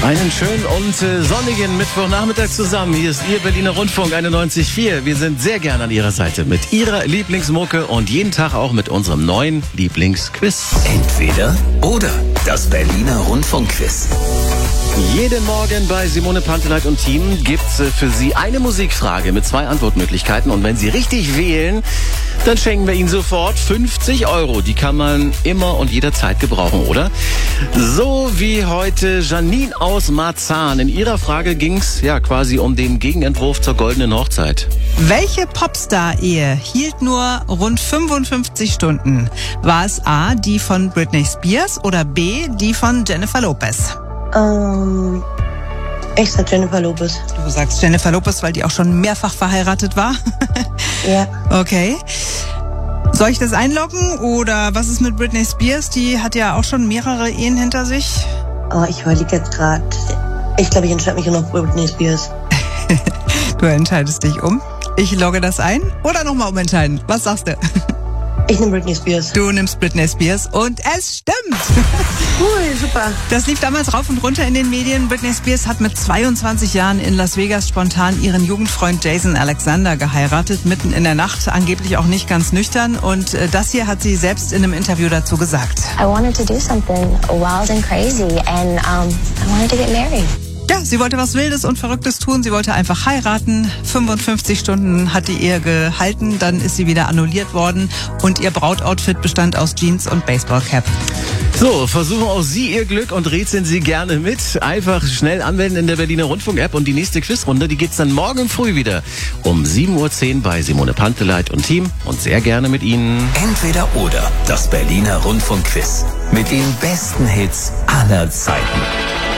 Einen schönen und sonnigen Mittwochnachmittag zusammen. Hier ist Ihr Berliner Rundfunk 91.4. Wir sind sehr gern an Ihrer Seite mit Ihrer Lieblingsmucke und jeden Tag auch mit unserem neuen Lieblingsquiz. Entweder oder. Das Berliner Rundfunkquiz. Jeden Morgen bei Simone Panteleit und Team gibt's für Sie eine Musikfrage mit 2 Antwortmöglichkeiten. Und wenn Sie richtig wählen, dann schenken wir Ihnen sofort 50 €. Die kann man immer und jederzeit gebrauchen, oder? So wie heute Janine aus Marzahn. In ihrer Frage ging's ja quasi um den Gegenentwurf zur Goldenen Hochzeit. Welche Popstar-Ehe hielt nur rund 55 Stunden? War es A, die von Britney Spears oder B, die von Jennifer Lopez? Ich sag Jennifer Lopez. Du sagst Jennifer Lopez, weil die auch schon mehrfach verheiratet war? Ja. Okay. Soll ich das einloggen oder was ist mit Britney Spears? Die hat ja auch schon mehrere Ehen hinter sich. Oh, ich überlege jetzt gerade. Ich glaube, ich entscheide mich noch für Britney Spears. Du entscheidest dich um. Ich logge das ein oder nochmal umentscheiden. Was sagst du? Ich nehme Britney Spears. Du nimmst Britney Spears und es stimmt. Cool, super. Das lief damals rauf und runter in den Medien. Britney Spears hat mit 22 Jahren in Las Vegas spontan ihren Jugendfreund Jason Alexander geheiratet, mitten in der Nacht, angeblich auch nicht ganz nüchtern. Und das hier hat sie selbst in einem Interview dazu gesagt. I wanted to do something wild and crazy and I wanted to get married. Ja, sie wollte was Wildes und Verrücktes tun. Sie wollte einfach heiraten. 55 Stunden hat die Ehe gehalten. Dann ist sie wieder annulliert worden. Und ihr Brautoutfit bestand aus Jeans und Baseballcap. So, versuchen auch Sie Ihr Glück und rätseln Sie gerne mit. Einfach schnell anmelden in der Berliner Rundfunk-App. Und die nächste Quizrunde, die geht's dann morgen früh wieder um 7:10 Uhr bei Simone Panteleit und Team. Und sehr gerne mit Ihnen. Entweder oder. Das Berliner Rundfunkquiz. Mit den besten Hits aller Zeiten.